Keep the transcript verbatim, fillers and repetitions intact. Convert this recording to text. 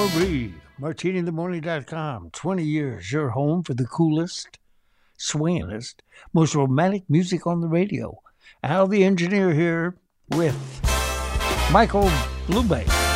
Aubrey, martini the morning dot com. twenty years, your home for the coolest, swingingest, most romantic music on the radio. Al the engineer here with Michael Blubay.